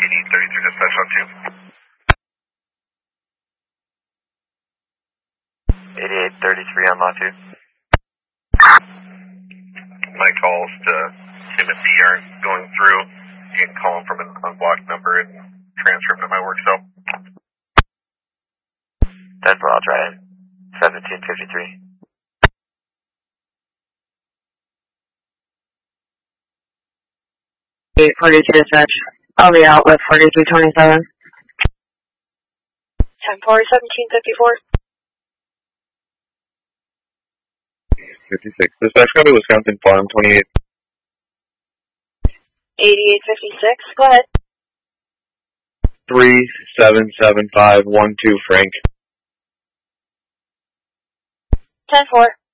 8833 dispatch on 2. 8833 on lot 2. My calls to Timothy aren't going through. You can call him from an unblocked number and transfer him to my work cell. 10-4, I'll try it. 1753. 842 dispatch. I'll be out with 4327. 10-4, 1754. 56. Dispatch, go to Wisconsin Farm 28. 8856, go ahead. 377512 Frank. 10-4.